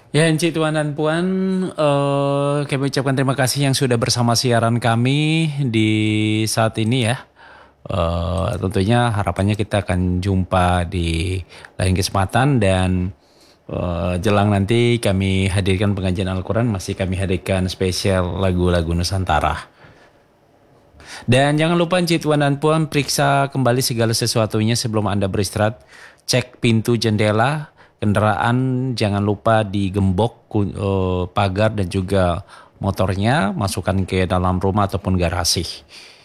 Ya, Encik Tuan dan Puan, kami ucapkan terima kasih yang sudah bersama siaran kami di saat ini ya. Tentunya harapannya kita akan jumpa di lain kesempatan dan jelang nanti kami hadirkan pengajian Al-Quran, masih kami hadirkan spesial lagu-lagu Nusantara. Dan jangan lupa Encik Tuan dan Puan periksa kembali segala sesuatunya sebelum Anda beristirahat. Cek pintu jendela, kendaraan jangan lupa digembok pagar dan juga motornya masukkan ke dalam rumah ataupun garasi.